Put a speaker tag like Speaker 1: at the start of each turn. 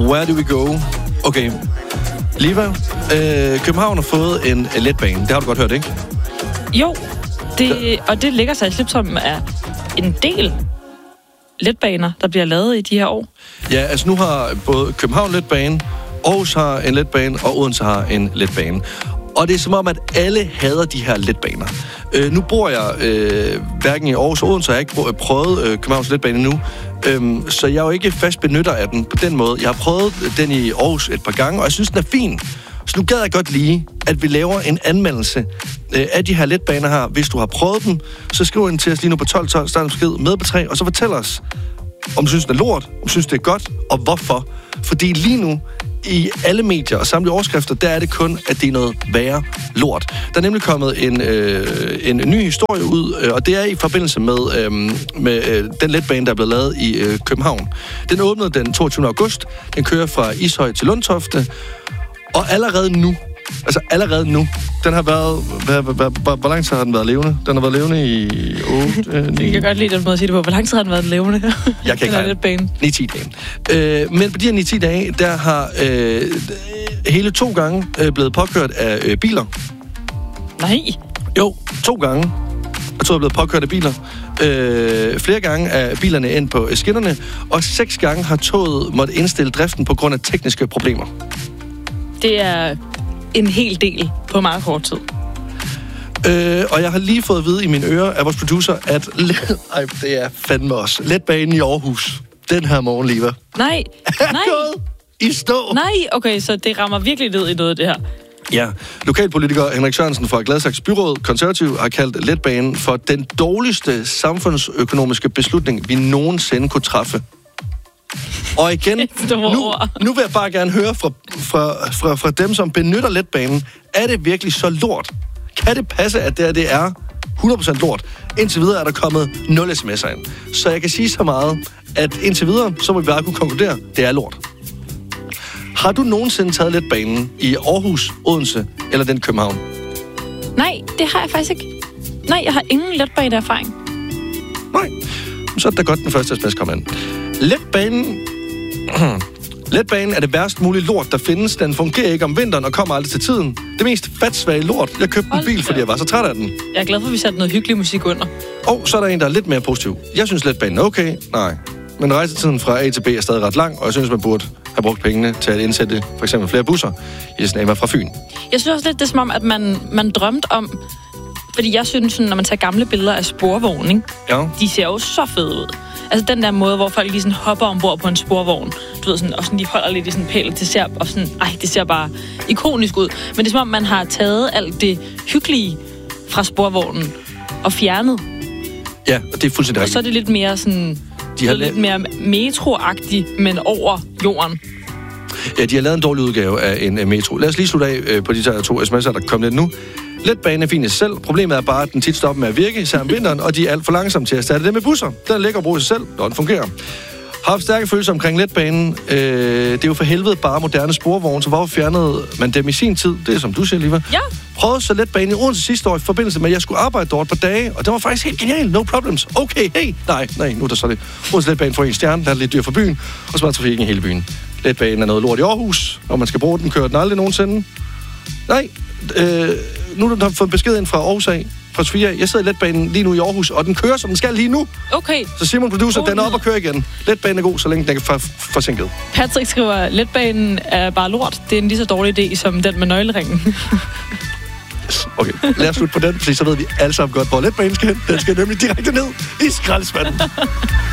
Speaker 1: Where do we go? Okay. Liva, København har fået en letbane. Det har du godt hørt, ikke?
Speaker 2: Jo, og det ligger sig i slipstrømmen af en del letbaner, der bliver lavet i de her år.
Speaker 1: Ja, altså nu har både København letbane, Aarhus har en letbane, og Odense har en letbane. Og det er som om, at alle hader de her letbaner. Nu bor jeg hverken i Aarhus og Odense, så jeg har ikke prøvet Københavns letbane endnu. Så jeg er jo ikke fast benytter af den på den måde. Jeg har prøvet den i Aarhus et par gange, og jeg synes, den er fin. Så nu gad jeg godt lige, at vi laver en anmeldelse af de her letbaner her. Hvis du har prøvet dem, så skriv ind til os lige nu på 1212, start en besked med på 3, og så fortæl os, om du synes, det er lort, om du synes, det er godt, og hvorfor. Fordi lige nu, i alle medier og samtlige overskrifter, der er det kun, at det er noget værre lort. Der er nemlig kommet en ny historie ud, og det er i forbindelse med den letbane, der er blevet lavet i København. Den åbnede den 22. august. Den kører fra Ishøj til Lundtofte. Og allerede nu, den har været... Hvor lang tid har den været levende? Den har været levende i 8, 9...
Speaker 2: Jeg kan godt lide den måde at sige det på. Hvor lang tid har den været levende?
Speaker 1: Jeg kan ikke 9-10 dage. Men på de her 9-10 dage, der har hele 2 gange blevet påkørt af biler.
Speaker 2: Nej.
Speaker 1: Jo, 2 gange. Jeg tror, jeg er blevet påkørt af biler. Flere gange er bilerne endt på skinnerne, og 6 gange har toget måtte indstille driften på grund af tekniske problemer. Det
Speaker 2: er en hel del på meget kort tid.
Speaker 1: Og jeg har lige fået at vide i mine ører af vores producer, at det er fandme også letbanen i Aarhus. Den her morgen, Liva.
Speaker 2: Nej.
Speaker 1: I stå.
Speaker 2: Nej, okay, så det rammer virkelig ned i noget, det her.
Speaker 1: Ja, lokalpolitiker Henrik Sørensen fra Gladsaxe Byråd, konservativ, har kaldt letbanen for den dårligste samfundsøkonomiske beslutning, vi nogensinde kunne træffe. Og igen, nu vil jeg bare gerne høre fra dem, som benytter letbanen, er det virkelig så lort? Kan det passe, at det er 100% lort? Indtil videre er der kommet 0 sms'er ind. Så jeg kan sige så meget, at indtil videre, så må vi bare kunne konkludere, det er lort. Har du nogensinde taget letbanen i Aarhus, Odense eller den København?
Speaker 2: Nej, det har jeg faktisk ikke. Nej, jeg har ingen letbaneerfaring.
Speaker 1: Nej, så er det da godt, den første sms kommer ind. Letbanen er det værst mulige lort, der findes. Den fungerer ikke om vinteren og kommer aldrig til tiden. Det mest fatsvage lort. Jeg købte en bil, fordi jeg var så træt af den.
Speaker 2: Jeg er glad for, at vi satte noget hyggelig musik under.
Speaker 1: Og så er der en, der er lidt mere positiv. Jeg synes, letbanen er okay. Nej. Men rejsetiden fra A til B er stadig ret lang, og jeg synes, man burde have brugt pengene til at indsætte for eksempel flere busser i Snæver fra Fyn.
Speaker 2: Jeg synes også lidt, det er som om, at man drømte om... Fordi jeg synes, når man tager gamle billeder af sporvogn, ikke?
Speaker 1: Ja.
Speaker 2: De ser jo så fede ud. Altså den der måde, hvor folk lige sådan hopper ombord på en sporvogn. Du ved sådan, og sådan de holder lidt i sådan en pæl. Det ser, og sådan, det ser bare ikonisk ud. Men det er som om, man har taget alt det hyggelige fra sporvognen og fjernet.
Speaker 1: Ja, og det er fuldstændig rigtigt.
Speaker 2: Og så er det lidt mere sådan... lidt mere metroagtigt, men over jorden.
Speaker 1: Ja, de har lavet en dårlig udgave af en metro. Lad os lige slutte af på de her 2 sms'er, der kom lidt nu. Letbanen er fin i sig selv. Problemet er bare, at den tit stopper med at virke, især om vinteren, og de er alt for langsomme til at erstatte det med busser. Den er lækker at bruge i sig selv, når den fungerer. Har haft stærke følelser omkring letbanen. Det er jo for helvede bare moderne sporvogne, så hvorfor fjernede man dem i sin tid? Det er som du siger, Liva.
Speaker 2: Ja.
Speaker 1: Prøvede så letbanen i Odense sidste år i forbindelse med, at jeg skulle arbejde derovre på dage, og det var faktisk helt genialt. No problems. Okay, hey. Nej, nu er der så det. Odense letbanen får en stjerne, der er lidt dyr for byen, og så er trafikken i hele byen. Letbanen er noget lort i Aarhus, og man skal bruge den, kører den aldrig nogensinde. Nej, nu har du fået besked ind fra Aarhus af, fra Sofia. Jeg sidder i letbanen lige nu i Aarhus, og den kører, som den skal lige nu.
Speaker 2: Okay.
Speaker 1: Så Simon, producer, den er op og kører igen. Letbanen er god, så længe den er forsinket.
Speaker 2: Patrick skriver, letbanen er bare lort. Det er en lige så dårlig idé, som den med nøgleringen.
Speaker 1: Okay, lad os slutte på den, fordi så ved vi alle sammen godt, hvor letbanen skal hen. Den skal nemlig direkte ned i skraldespanden.